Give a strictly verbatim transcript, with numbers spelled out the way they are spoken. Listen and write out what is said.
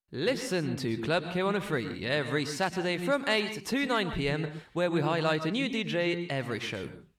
Listen to Club K one oh three every Saturday from eight to nine p m, where we highlight a new D J every show.